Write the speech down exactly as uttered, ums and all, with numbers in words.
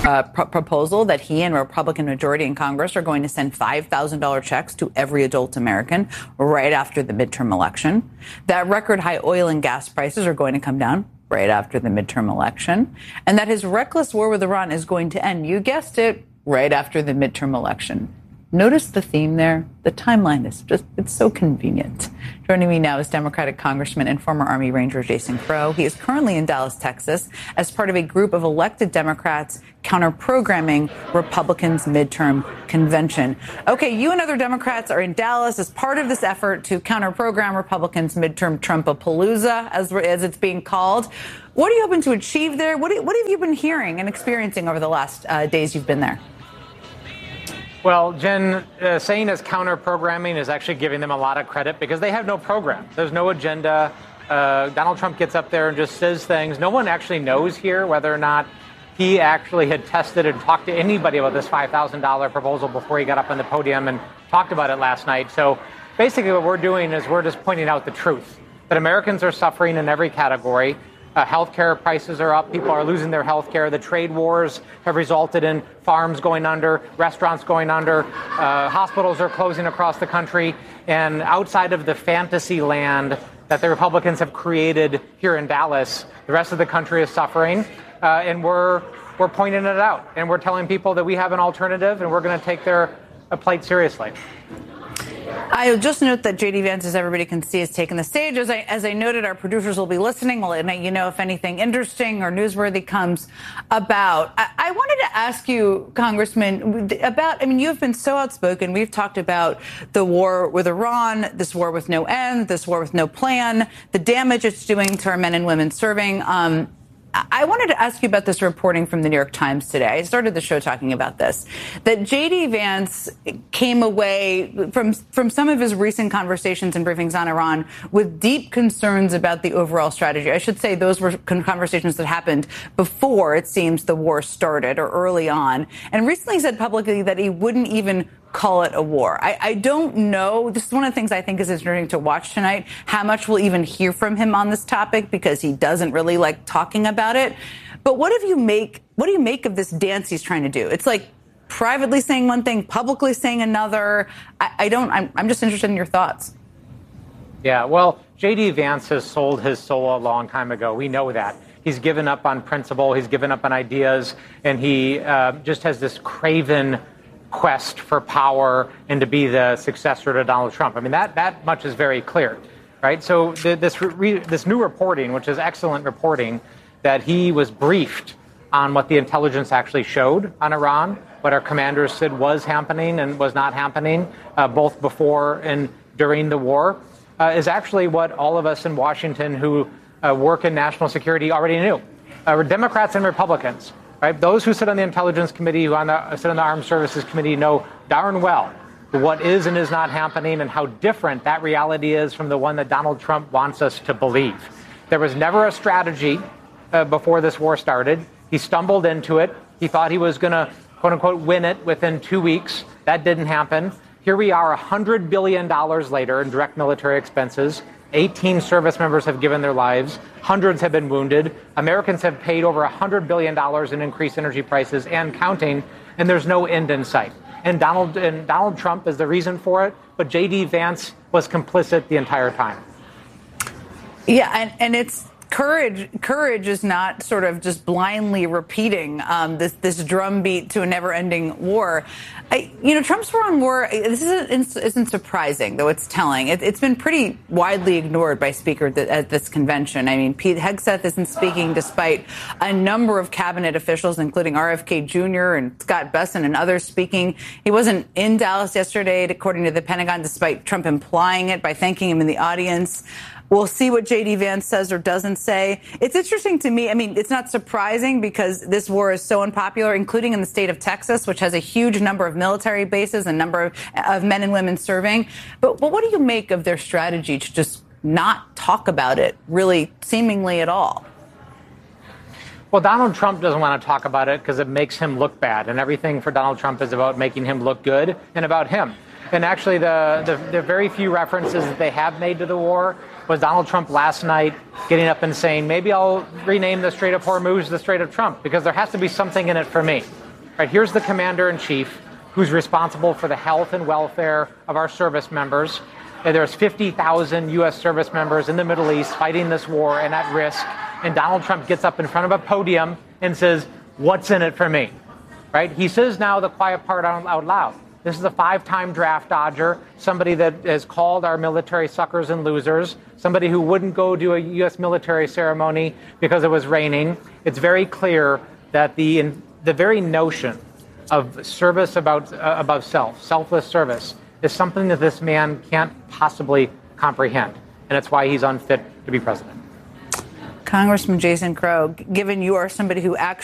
uh, pro- proposal that he and a Republican majority in Congress are going to send five thousand dollars checks to every adult American right after the midterm election. That record high oil and gas prices are going to come down right after the midterm election. And that his reckless war with Iran is going to end, you guessed it, right after the midterm election. Notice the theme there? The timeline is just, it's so convenient. Joining me now is Democratic Congressman and former Army Ranger Jason Crow. He is currently in Dallas, Texas, as part of a group of elected Democrats counter-programming Republicans' midterm convention. Okay, you and other Democrats are in Dallas as part of this effort to counter-program Republicans' midterm Trumpapalooza, as, as it's being called. What are you hoping to achieve there? What, do, what have you been hearing and experiencing over the last uh, days you've been there? Well, Jen, uh, saying as counter-programming is actually giving them a lot of credit because they have no program. There's no agenda. Uh, Donald Trump gets up there and just says things. No one actually knows here whether or not he actually had tested and talked to anybody about this five thousand dollars proposal before he got up on the podium and talked about it last night. So basically what we're doing is we're just pointing out the truth, that Americans are suffering in every category. Uh, healthcare prices are up. People are losing their health care. The trade wars have resulted in farms going under, restaurants going under, uh, hospitals are closing across the country. And outside of the fantasy land that the Republicans have created here in Dallas, the rest of the country is suffering. Uh, and we're we're pointing it out. And we're telling people that we have an alternative and we're going to take their uh, plight seriously. I'll just note that J D. Vance, as everybody can see, has taken the stage. As I, as I noted, our producers will be listening. We'll let you know if anything interesting or newsworthy comes about. I, I wanted to ask you, Congressman, about, I mean, you have been so outspoken. We've talked about the war with Iran, this war with no end, this war with no plan, the damage it's doing to our men and women serving. Um, I wanted to ask you about this reporting from the New York Times today. I started the show talking about this, that J D. Vance came away from from some of his recent conversations and briefings on Iran with deep concerns about the overall strategy. I should say those were conversations that happened before, it seems, the war started or early on. And recently said publicly that he wouldn't even call it a war. I, I don't know. This is one of the things I think is interesting to watch tonight, how much we'll even hear from him on this topic, because he doesn't really like talking about it. But what do you make, what do you make of this dance he's trying to do? It's like privately saying one thing, publicly saying another. I, I don't, I'm, I'm just interested in your thoughts. Yeah, well, J D. Vance has sold his soul a long time ago. We know that. He's given up on principle. He's given up on ideas. And he uh, just has this craven quest for power and to be the successor to Donald Trump. I mean, that that much is very clear, right? So the, this re, this new reporting, which is excellent reporting, that he was briefed on what the intelligence actually showed on Iran, what our commanders said was happening and was not happening, uh, both before and during the war, uh, is actually what all of us in Washington who uh, work in national security already knew. Uh, Democrats and Republicans. Right? Those who sit on the Intelligence Committee, who on the, sit on the Armed Services Committee, know darn well what is and is not happening and how different that reality is from the one that Donald Trump wants us to believe. There was never a strategy uh, before this war started. He stumbled into it. He thought he was going to, quote unquote, win it within two weeks. That didn't happen. Here we are one hundred billion dollars later in direct military expenses. eighteen service members have given their lives. Hundreds have been wounded. Americans have paid over one hundred billion dollars in increased energy prices and counting, and there's no end in sight. And Donald and Donald Trump is the reason for it, but J D. Vance was complicit the entire time. Yeah, and, and it's courage. Courage is not sort of just blindly repeating um, this this drumbeat to a never-ending war. I, you know, Trump's war on war, this isn't, isn't surprising, though it's telling. It, it's been pretty widely ignored by speakers at this convention. I mean, Pete Hegseth isn't speaking despite a number of cabinet officials, including R F K Junior and Scott Bessent and others speaking. He wasn't in Dallas yesterday, according to the Pentagon, despite Trump implying it by thanking him in the audience. We'll see what J D. Vance says or doesn't say. It's interesting to me. I mean, it's not surprising because this war is so unpopular, including in the state of Texas, which has a huge number of military bases, a number of, of men and women serving. But, but what do you make of their strategy to just not talk about it really seemingly at all? Well, Donald Trump doesn't want to talk about it because it makes him look bad. And everything for Donald Trump is about making him look good and about him. And actually, the, the, the very few references that they have made to the war Was Donald Trump last night getting up and saying, maybe I'll rename the Strait of Hormuz the Strait of Trump, because there has to be something in it for me. Right, here's the commander-in-chief who's responsible for the health and welfare of our service members. And there's fifty thousand U S service members in the Middle East fighting this war and at risk. And Donald Trump gets up in front of a podium and says, what's in it for me? Right? He says now the quiet part out, out loud. This is a five-time draft dodger, somebody that has called our military suckers and losers, somebody who wouldn't go to a U S military ceremony because it was raining. It's very clear that the in, the very notion of service about uh, above self, selfless service, is something that this man can't possibly comprehend. And it's why he's unfit to be president. Congressman Jason Crow, given you are somebody who actually